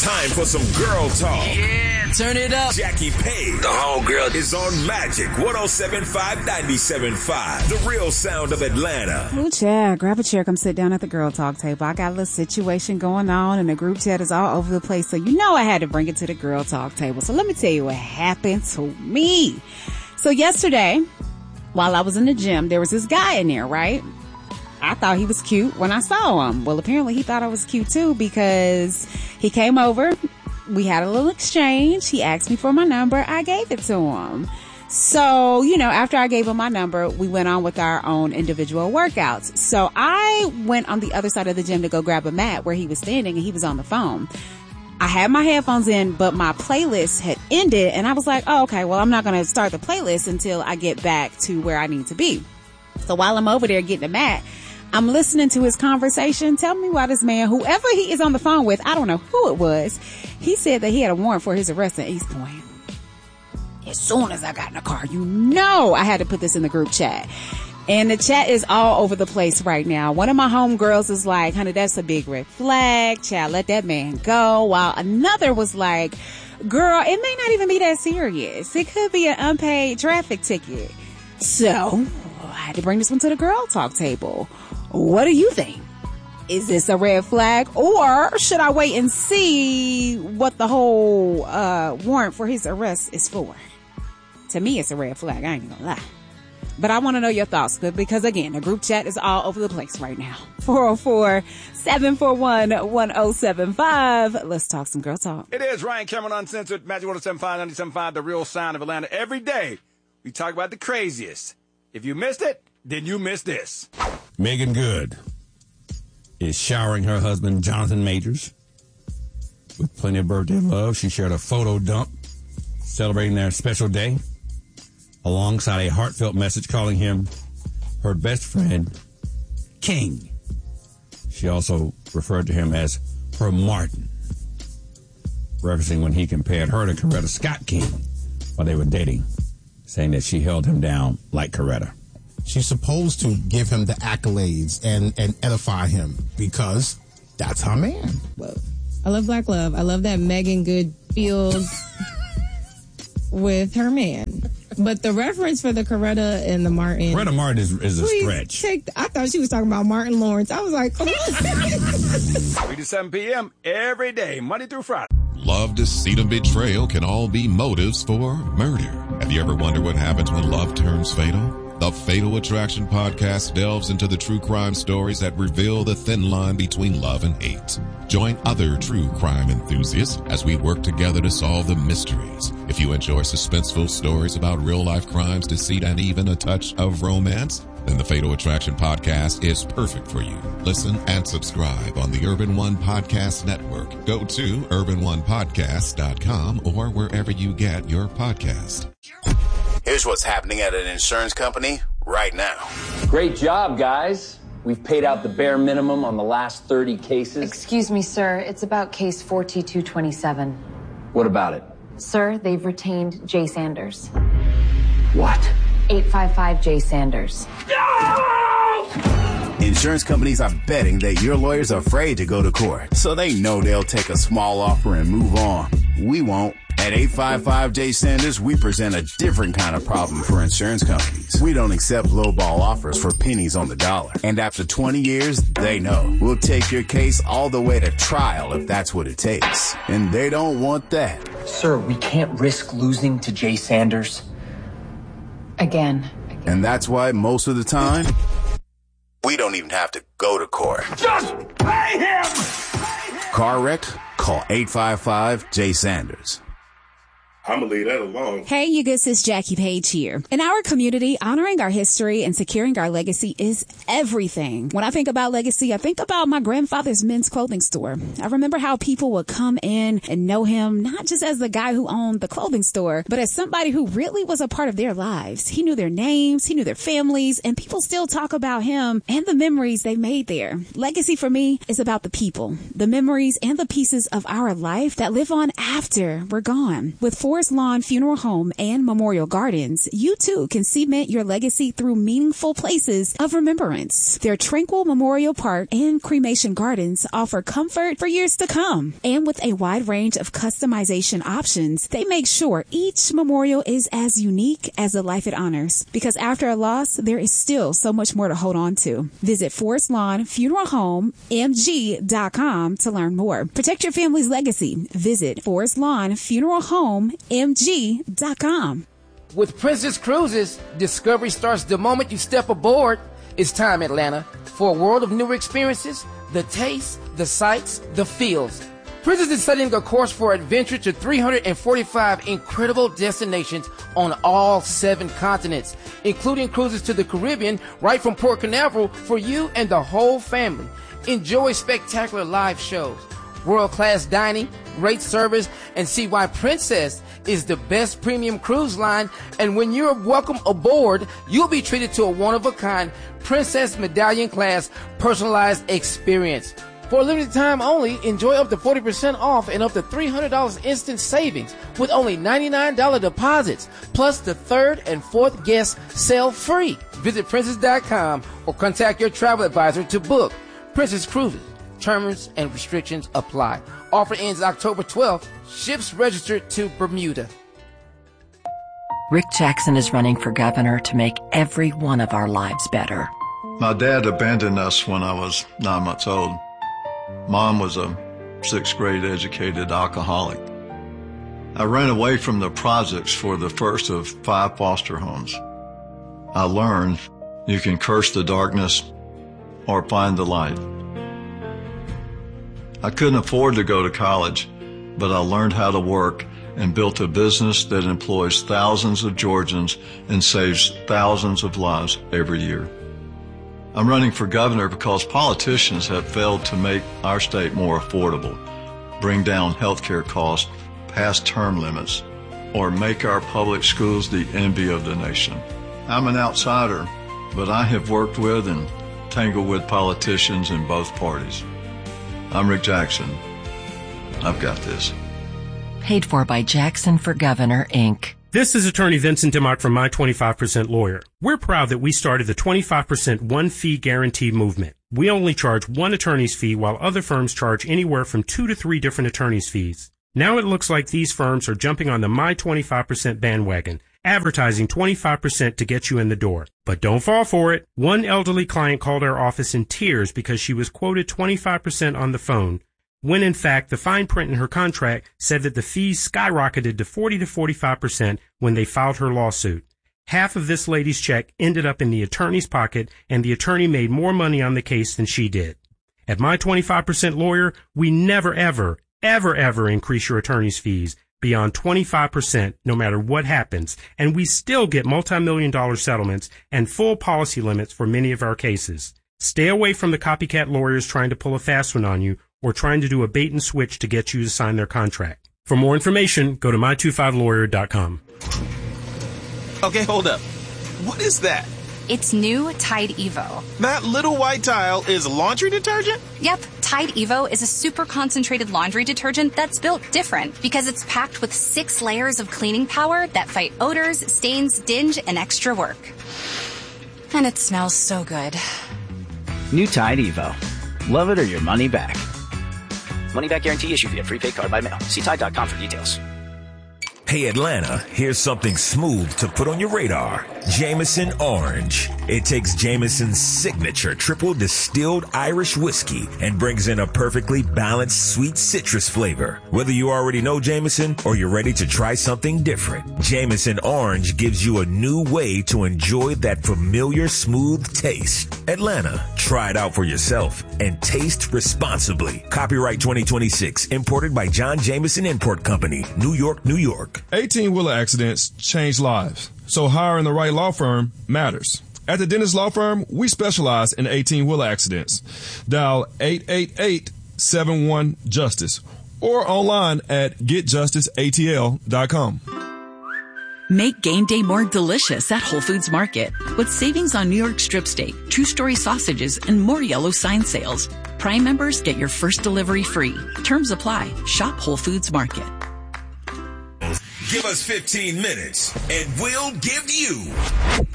Time for some girl talk. Yeah, turn it up. Jackie Page, the homegirl, is on Magic 107.5, 97.5. The real sound of Atlanta. Ooh, child, grab a chair, come sit down at the girl talk table. I got a little situation going on, and the group chat is all over the place, so you know I had to bring it to the girl talk table. So let me tell you what happened to me. So yesterday, while I was in the gym, there was this guy in there, right? I thought he was cute when I saw him. Well, apparently he thought I was cute too, because he came over. We had a little exchange. He asked me for my number. I gave it to him. So, you know, after I gave him my number, we went on with our own individual workouts. So I went on the other side of the gym to go grab a mat where he was standing, and he was on the phone. I had my headphones in, but my playlist had ended, and I was like, oh, okay, well, I'm not going to start the playlist until I get back to where I need to be. So while I'm over there getting a mat, I'm listening to his conversation. Tell me why this man, whoever he is on the phone with, I don't know who it was, he said that he had a warrant for his arrest in East Point. As soon as I got in the car, you know I had to put this in the group chat. And the chat is all over the place right now. One of my homegirls is like, honey, that's a big red flag. Child, let that man go. While another was like, girl, it may not even be that serious. It could be an unpaid traffic ticket. So I had to bring this one to the girl talk table. What do you think? Is this a red flag, or should I wait and see what the whole warrant for his arrest is for? To me, it's a red flag. I ain't gonna lie. But I want to know your thoughts, because again, the group chat is all over the place right now. 404-741-1075. Let's talk some girl talk. It is Ryan Cameron Uncensored, Magic 107.5, 97.5, the real sound of Atlanta. Every day, we talk about the craziest. If you missed it, then you missed this. Megan Good is showering her husband, Jonathan Majors, with plenty of birthday love. She shared a photo dump celebrating their special day, alongside a heartfelt message calling him her best friend, King. She also referred to him as her Martin, referencing when he compared her to Coretta Scott King while they were dating, saying that she held him down like Coretta. She's supposed to give him the accolades and edify him, because that's her man. I love black love. I love that Megan Good feels with her man. But the reference for the Coretta and the Martin. Coretta Martin is a stretch. I thought she was talking about Martin Lawrence. I was like, come on. 3 to 7 p.m. every day, Monday through Friday. Love, deceit, and betrayal can all be motives for murder. Have you ever wondered what happens when love turns fatal? The Fatal Attraction podcast delves into the true crime stories that reveal the thin line between love and hate. Join other true crime enthusiasts as we work together to solve the mysteries. If you enjoy suspenseful stories about real-life crimes, deceit, and even a touch of romance, then the Fatal Attraction podcast is perfect for you. Listen and subscribe on the Urban One Podcast Network. Go to urbanonepodcast.com or wherever you get your podcast. Here's what's happening at an insurance company right now. Great job, guys. We've paid out the bare minimum on the last 30 cases. Excuse me, sir. It's about case 42227. What about it? Sir, they've retained Jay Sanders. What? 855 Jay Sanders. No! Insurance companies are betting that your lawyer's afraid to go to court, so they know they'll take a small offer and move on. We won't. At 855 Jay Sanders, we present a different kind of problem for insurance companies. We don't accept lowball offers for pennies on the dollar. And after 20 years, they know. We'll take your case all the way to trial if that's what it takes. And they don't want that. Sir, we can't risk losing to Jay Sanders. Again. And that's why most of the time, we don't even have to go to court. Just pay him! Car wreck? Call 855 Jay Sanders. I'm going to leave that alone. Hey, you good sis, Jackie Page here. In our community, honoring our history and securing our legacy is everything. When I think about legacy, I think about my grandfather's men's clothing store. I remember how people would come in and know him, not just as the guy who owned the clothing store, but as somebody who really was a part of their lives. He knew their names, he knew their families, and people still talk about him and the memories they made there. Legacy for me is about the people, the memories, and the pieces of our life that live on after we're gone. With Forest Lawn Funeral Home and Memorial Gardens, you too can cement your legacy through meaningful places of remembrance. Their tranquil Memorial Park and cremation gardens offer comfort for years to come. And with a wide range of customization options, they make sure each memorial is as unique as the life it honors. Because after a loss, there is still so much more to hold on to. Visit Forest Lawn Funeral Home MG.com to learn more. Protect your family's legacy. Visit Forest Lawn Funeral Home MG.com. With Princess Cruises, discovery starts the moment you step aboard. It's time, Atlanta, for a world of new experiences, the tastes, the sights, the feels. Princess is setting a course for adventure to 345 incredible destinations on all 7 continents, including cruises to the Caribbean right from Port Canaveral for you and the whole family. Enjoy spectacular live shows, world-class dining, great service, and see why Princess is the best premium cruise line. And when you're welcome aboard, you'll be treated to a one-of-a-kind Princess Medallion class personalized experience. For a limited time only, enjoy up to 40% off and up to $300 instant savings with only $99 deposits, plus the 3rd and 4th guests sale free. Visit princess.com or contact your travel advisor to book. Princess Cruises. Terms and restrictions apply. Offer ends October 12th. Ships registered to Bermuda. Rick Jackson is running for governor to make every one of our lives better. My dad abandoned us when I was 9 months old. Mom was a 6th grade educated alcoholic. I ran away from the projects for the first of 5 foster homes. I learned you can curse the darkness or find the light. I couldn't afford to go to college, but I learned how to work and built a business that employs thousands of Georgians and saves thousands of lives every year. I'm running for governor because politicians have failed to make our state more affordable, bring down healthcare costs, pass term limits, or make our public schools the envy of the nation. I'm an outsider, but I have worked with and tangled with politicians in both parties. I'm Rick Jackson. I've got this. Paid for by Jackson for Governor, Inc. This is attorney Vincent DeMott from My 25% Lawyer. We're proud that we started the 25% one-fee guarantee movement. We only charge one attorney's fee while other firms charge anywhere from 2 to 3 different attorney's fees. Now it looks like these firms are jumping on the My 25% bandwagon, advertising 25% to get you in the door. But don't fall for it. One elderly client called our office in tears because she was quoted 25% on the phone, when in fact the fine print in her contract said that the fees skyrocketed to 40 to 45% when they filed her lawsuit. Half of this lady's check ended up in the attorney's pocket, and the attorney made more money on the case than she did. At My 25% Lawyer, we never, ever increase your attorney's fees beyond 25% no matter what happens, and we still get multi-million-dollar settlements and full policy limits for many of our cases. Stay away from the copycat lawyers trying to pull a fast one on you or trying to do a bait and switch to get you to sign their contract. For more information, go to my25lawyer.com. Okay, hold up. What is that? It's new Tide Evo. That little white tile is laundry detergent? Yep, Tide Evo is a super concentrated laundry detergent that's built different because it's packed with 6 layers of cleaning power that fight odors, stains, dinge, and extra work. And it smells so good. New Tide Evo. Love it or your money back. Money back guarantee issued via prepaid card by mail. See Tide.com for details. Hey Atlanta, here's something smooth to put on your radar. Jameson Orange. It takes Jameson's signature triple distilled Irish whiskey and brings in a perfectly balanced sweet citrus flavor. Whether you already know Jameson or you're ready to try something different, Jameson Orange gives you a new way to enjoy that familiar smooth taste. Atlanta, try it out for yourself and taste responsibly. Copyright 2026, imported by John Jameson Import Company, New York, New York. 18-wheeler accidents change lives, so hiring the right law firm matters. At the Dennis Law Firm, we specialize in 18-wheeler accidents. Dial 888-71-JUSTICE or online at getjusticeatl.com. Make game day more delicious at Whole Foods Market with savings on New York strip steak, two-story sausages, and more yellow sign sales. Prime members get your first delivery free. Terms apply. Shop Whole Foods Market. Give us 15 minutes, and we'll give you